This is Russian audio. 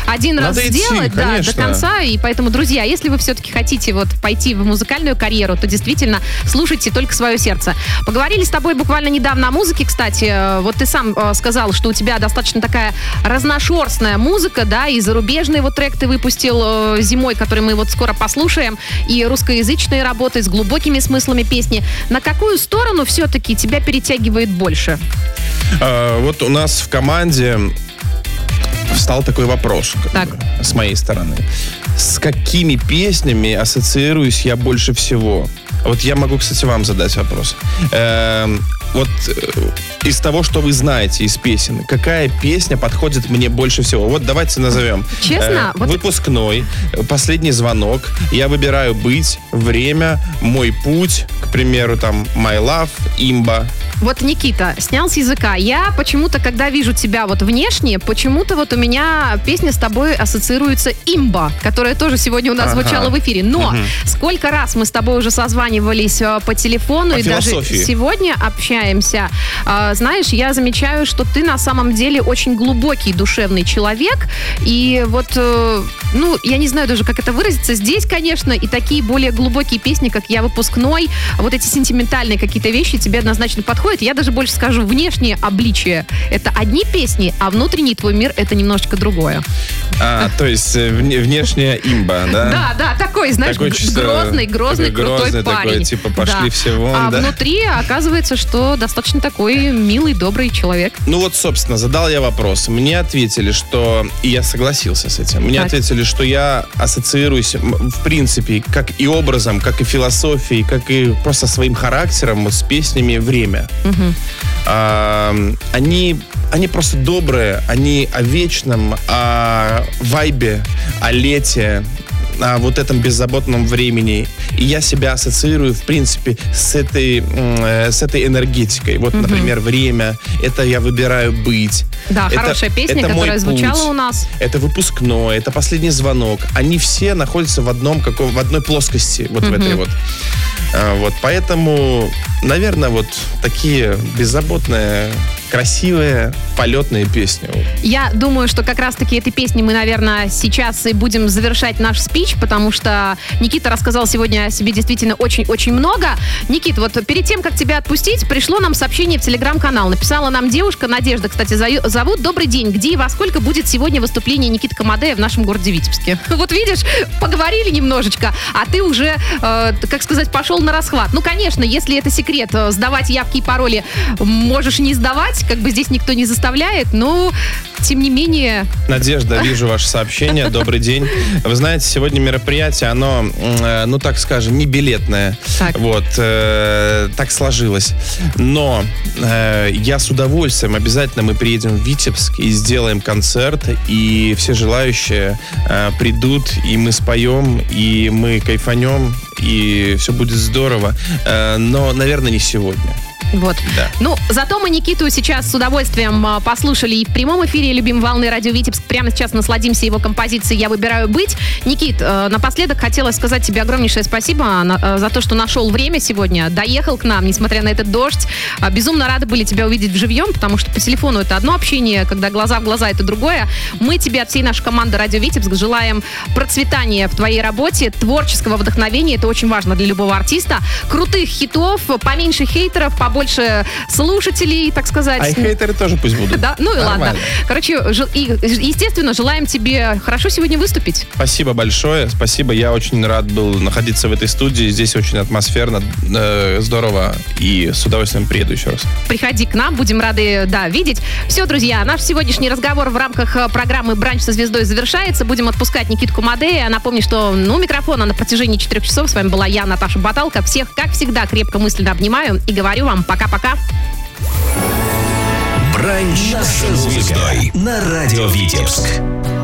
один раз Надо сделать, идти, да, до конца. И поэтому, друзья, если вы все-таки хотите вот пойти в музыкальную карьеру, то действительно слушайте только свое сердце. Поговорили с тобой буквально недавно о музыке, кстати. Вот ты сам сказал, что у тебя достаточно такая разношерстная музыка, да, и зарубежный вот трек ты выпустил зимой, который мы вот скоро послушаем, и русскоязычные работы с глубокими смыслами песни. На какую сторону все-таки тебя перетягивает больше? Вот у нас в команде встал такой вопрос с моей стороны. С какими песнями ассоциируюсь я больше всего? Вот я могу, кстати, вам задать вопрос. Вот из того, что вы знаете из песен, какая песня подходит мне больше всего? Вот давайте назовем. Честно? Выпускной, последний звонок, я выбираю быть, время, мой путь, к примеру, там, My Love, Имба. Вот, Никита, снял с языка. Я почему-то, когда вижу тебя вот внешне, почему-то вот у меня песня с тобой ассоциируется «Имба», которая тоже сегодня у нас звучала в эфире. Но сколько раз мы с тобой уже созванивались по телефону по и философии. Даже сегодня общаемся. Знаешь, я замечаю, что ты на самом деле очень глубокий душевный человек. И вот, я не знаю даже, как это выразиться. Здесь, конечно, и такие более глубокие песни, как «Я выпускной», вот эти сентиментальные какие-то вещи тебе однозначно подходят. Я даже больше скажу, внешнее обличие — это одни песни, а внутренний твой мир — это немножечко другое. То есть внешняя имба, да? Да, такой, знаешь, такой грозный, крутой парень. Такой, типа, пошли все вон, а внутри оказывается, что достаточно такой милый, добрый человек. Ну вот, собственно, задал я вопрос. Мне ответили, что... И я согласился с этим. Мне ответили, что я ассоциируюсь, в принципе, как и образом, как и философией, как и просто своим характером вот, с песнями «Время». Они просто добрые, они о вечном, о вайбе, о лете, о вот этом беззаботном времени. И я себя ассоциирую, в принципе, с этой энергетикой. Вот, например, «Время», это «Я выбираю быть». Да, это, хорошая песня, это которая звучала у нас. Это «Выпускной», это «Последний звонок». Они все находятся в одной плоскости, вот в этой вот. Вот, поэтому, наверное, вот такие беззаботные, красивые, полетные песни. Я думаю, что как раз-таки этой песней мы, наверное, сейчас и будем завершать наш спич, потому что Никита рассказал сегодня о себе действительно очень-очень много. Никит, вот перед тем, как тебя отпустить, пришло нам сообщение в Телеграм-канал. Написала нам девушка, Надежда, кстати, зовут. Добрый день. Где и во сколько будет сегодня выступление Никиты Комадея в нашем городе Витебске? Вот видишь, поговорили немножечко, а ты уже, как сказать, пошел на расхват. Ну, конечно, если это секрет, сдавать явки и пароли можешь не сдавать, как бы здесь никто не заставляет, но тем не менее... Надежда, вижу ваше сообщение. Добрый день. Вы знаете, сегодня мероприятие, оно, так скажем, не билетное. Вот, так сложилось. Но я с удовольствием, обязательно мы приедем в Витебск и сделаем концерт, и все желающие придут, и мы споем, и мы кайфанем, и все будет здорово. Но, наверное, не сегодня. Вот. Да. Ну, зато мы Никиту сейчас с удовольствием послушали и в прямом эфире «Любим волны» радио Витебск. Прямо сейчас насладимся его композицией «Я выбираю быть». Никит, напоследок хотелось сказать тебе огромнейшее спасибо за то, что нашел время сегодня, доехал к нам, несмотря на этот дождь. Безумно рады были тебя увидеть вживьем, потому что по телефону это одно общение, когда глаза в глаза это другое. Мы тебе от всей нашей команды радио Витебск желаем процветания в твоей работе, творческого вдохновения. Это очень важно для любого артиста. Крутых хитов, поменьше хейтеров, побольше слушателей, так сказать. А и хейтеры тоже пусть будут. Да, ну и нормально. ладно. Короче, естественно, желаем тебе хорошо сегодня выступить. Спасибо большое, спасибо. Я очень рад был находиться в этой студии. Здесь очень атмосферно, здорово. И с удовольствием приеду еще раз. Приходи к нам, будем рады, видеть. Все, друзья, наш сегодняшний разговор в рамках программы «Бранч со звездой» завершается. Будем отпускать Никиту Комадея. Напомню, что у микрофона на протяжении 4 часов с вами была я, Наташа Баталка. Всех, как всегда, крепко мысленно обнимаю и говорю вам пока-пока. Бранч со звездой на радио Витебск.